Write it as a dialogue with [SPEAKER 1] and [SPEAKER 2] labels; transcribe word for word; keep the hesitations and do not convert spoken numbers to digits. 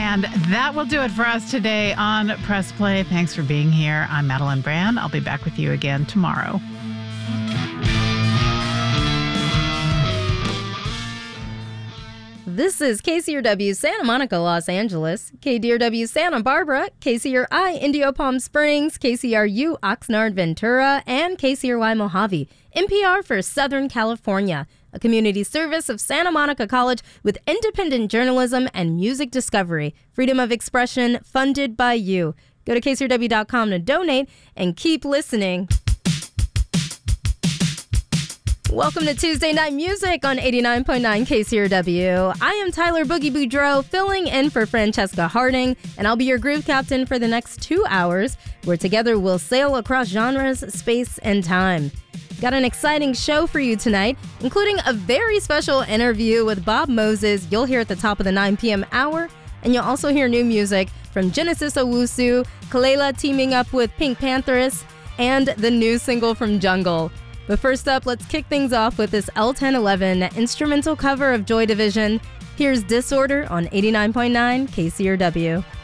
[SPEAKER 1] And that will do it for us today on Press Play. Thanks for being here. I'm Madeline Brand. I'll be back with you again tomorrow.
[SPEAKER 2] This is K C R W Santa Monica, Los Angeles, K D R W Santa Barbara, K C R I Indio Palm Springs, K C R U Oxnard Ventura, and K C R Y Mojave. N P R for Southern California, a community service of Santa Monica College with independent journalism and music discovery. Freedom of expression funded by you. Go to K C R W dot com to donate and keep listening. Welcome to Tuesday Night Music on eighty-nine point nine K C R W. I am Tyler Boogie Boudreau, filling in for Francesca Harding, and I'll be your groove captain for the next two hours, where together we'll sail across genres, space, and time. Got an exciting show for you tonight, including a very special interview with Bob Moses you'll hear at the top of the nine p.m. hour, and you'll also hear new music from Genesis Owusu, Kalela teaming up with Pink Panthers, and the new single from Jungle. But first up, let's kick things off with this L ten eleven instrumental cover of Joy Division. Here's Disorder on eighty-nine point nine K C R W.